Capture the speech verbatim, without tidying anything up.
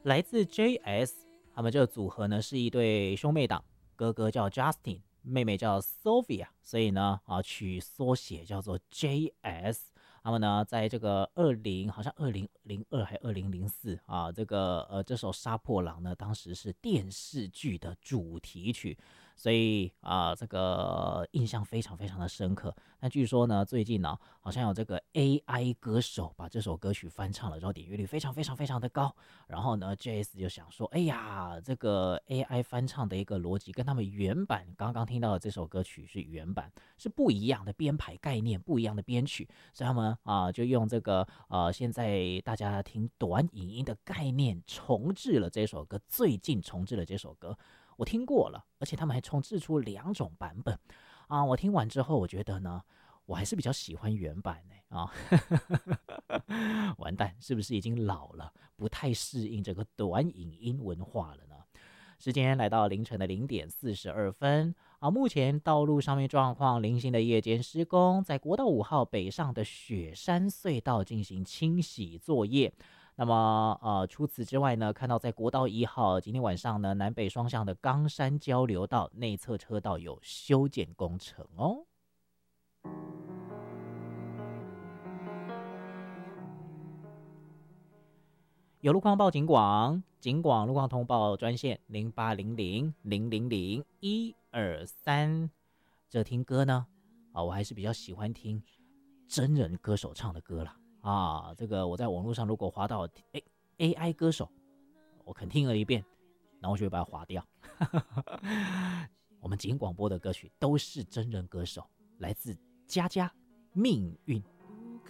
来自 J S， 他们这个组合呢是一对兄妹档，哥哥叫 Justin， 妹妹叫 Sophia， 所以呢啊取缩写叫做 J S。他们呢，在这个二零好像二零零二还二零零四啊，这个呃这首《杀破狼》呢，当时是电视剧的主题曲，所以啊这个印象非常非常的深刻。那据说呢，最近呢好像有这个 A I 歌手把这首歌曲翻唱了，然后点阅率非常非常非常的高。然后呢 ，J S 就想说，哎呀，这个 A I 翻唱的一个逻辑跟他们原版刚刚听到的这首歌曲是原版是不一样的编排概念，不一样的编曲，所以他们啊，就用这个呃，现在大家听短影音的概念重置了这首歌。最近重置了这首歌，我听过了，而且他们还重置出两种版本啊。我听完之后，我觉得呢，我还是比较喜欢原版呢啊。完蛋，是不是已经老了，不太适应这个短影音文化了呢？时间来到凌晨的零点四十二分啊，目前道路上面状况零星的夜间施工，在国道五号北上的雪山隧道进行清洗作业。那么呃，除此之外呢，看到在国道一号今天晚上呢，南北双向的冈山交流道内侧车道有修建工程哦。有路况报警广，警广路况通报专线零八零零零零零一二三。这听歌呢，啊，我还是比较喜欢听真人歌手唱的歌啦。啊。这个我在网络上如果滑到哎 A I 歌手，我肯听了一遍，然后我就会把它划掉。我们警广播的歌曲都是真人歌手，来自佳佳命运。